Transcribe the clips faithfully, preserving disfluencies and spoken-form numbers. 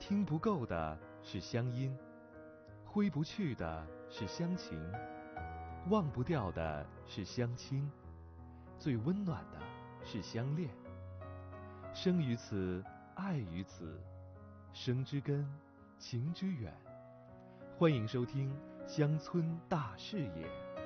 听不够的是乡音，挥不去的是乡情，忘不掉的是乡亲，最温暖的是相恋。生于此，爱于此，生之根，情之远。欢迎收听《乡村大视野》。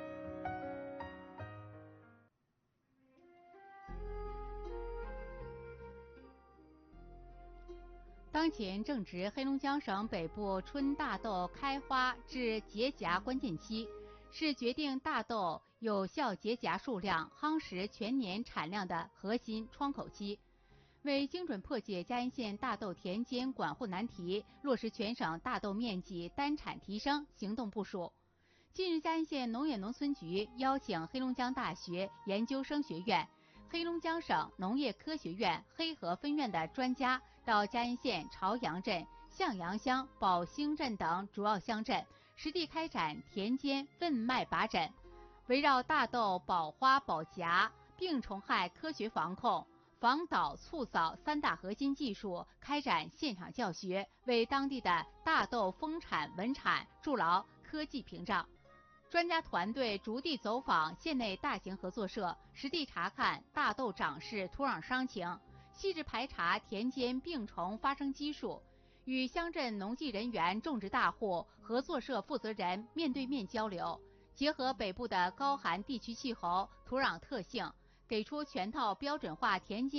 当前正值黑龙江省北部春大豆开花至结荚关键期，是决定大豆有效结荚数量、夯实全年产量的核心窗口期。为精准破解嘉荫县大豆田间管护难题，落实全省大豆面积单产提升行动部署，近日嘉荫县农业农村局邀请黑龙江大学研究生学院、黑龙江省农业科学院黑河分院的专家到嘉荫县朝阳镇、向阳乡、宝兴镇等主要乡镇实地开展田间问脉把诊，围绕大豆保花保荚、病虫害科学防控、防倒促扫三大核心技术开展现场教学，为当地的大豆丰产稳产筑牢科技屏障。专家团队逐地走访县内大型合作社，实地查看大豆长势、土壤伤情，细致排查田间病虫发生基数，与乡镇农技人员、种植大户、合作社负责人面对面交流，结合北部的高寒地区气候、土壤特性，给出全套标准化田间